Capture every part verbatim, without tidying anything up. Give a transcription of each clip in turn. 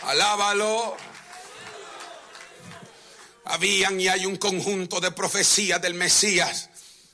Alábalo. Habían y hay un conjunto de profecías del Mesías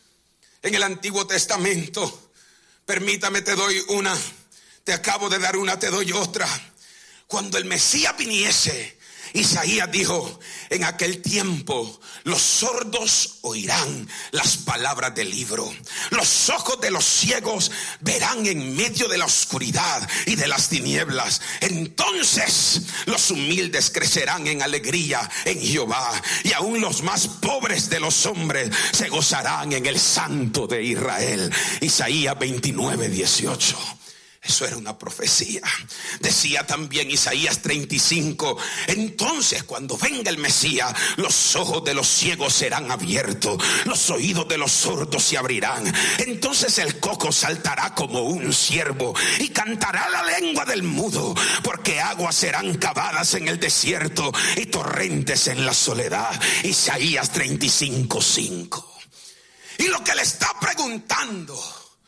en el Antiguo Testamento. Permítame, te doy una, te acabo de dar una, te doy otra. Cuando el Mesías viniese, Isaías dijo: en aquel tiempo los sordos oirán las palabras del libro, los ojos de los ciegos verán en medio de la oscuridad y de las tinieblas. Entonces los humildes crecerán en alegría en Jehová, y aún los más pobres de los hombres se gozarán en el Santo de Israel. Isaías veintinueve, dieciocho. Eso era una profecía. Decía también Isaías treinta y cinco: entonces cuando venga el Mesías, los ojos de los ciegos serán abiertos, los oídos de los sordos se abrirán. Entonces el coco saltará como un ciervo y cantará la lengua del mudo, porque aguas serán cavadas en el desierto y torrentes en la soledad. Isaías treinta y cinco, cinco. Y lo que le está preguntando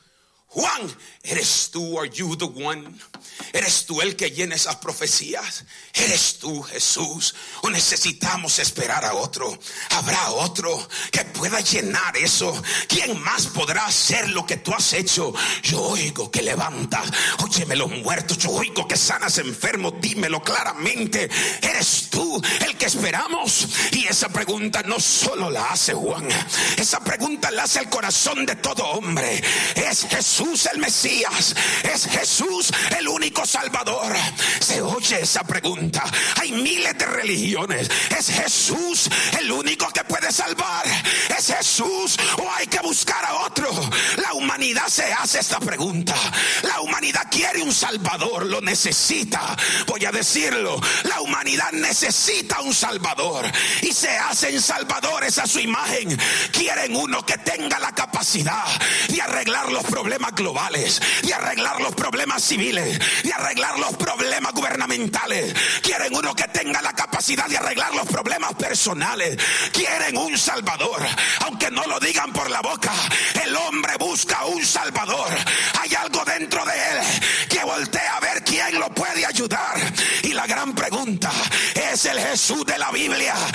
Juan: ¿eres tú, are you the one? ¿Eres tú el que llena esas profecías? ¿Eres tú, Jesús? ¿O necesitamos esperar a otro? ¿Habrá otro que pueda llenar eso? ¿Quién más podrá hacer lo que tú has hecho? Yo oigo que levantas, óyeme, los muertos, yo oigo que sanas enfermos, dímelo claramente. ¿Eres tú el que esperamos? Y esa pregunta no solo la hace Juan, esa pregunta la hace el corazón de todo hombre. ¿Es Jesús el Mesías? ¿Es Jesús el único Salvador? Se oye esa pregunta. Hay miles de religiones. ¿Es Jesús el único que puede salvar? ¿Es Jesús o hay que buscar a otro? La humanidad se hace esta pregunta. La humanidad quiere un Salvador, lo necesita. Voy a decirlo, la humanidad necesita un Salvador y se hacen salvadores a su imagen. Quieren uno que tenga la capacidad de arreglar los problemas globales, de arreglar los problemas civiles, de arreglar los problemas gubernamentales. Quieren uno que tenga la capacidad de arreglar los problemas personales. Quieren un Salvador, aunque no lo digan por la boca. El hombre busca un Salvador. Hay algo dentro de él que voltea a ver quién lo puede ayudar. Y la gran pregunta: ¿es el Jesús de la Biblia